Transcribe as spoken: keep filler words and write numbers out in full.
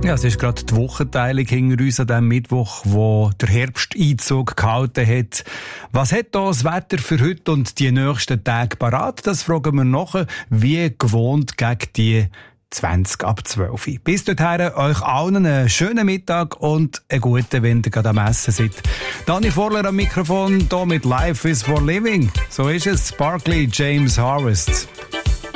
Ja, es ist gerade die Wochenteilung hinter uns an diesem Mittwoch, wo der Herbsteinzug gehalten hat. Was hat da das Wetter für heute und die nächsten Tage parat? Das fragen wir nachher, wie gewohnt gegen die zwanzig ab zwölf. Bis dorthin euch allen einen schönen Mittag und einen guten, wenn ihr gerade am Essen seid. Dani Vorler am Mikrofon, hier mit Life is for Living. So ist es, Sparkly James Harvest.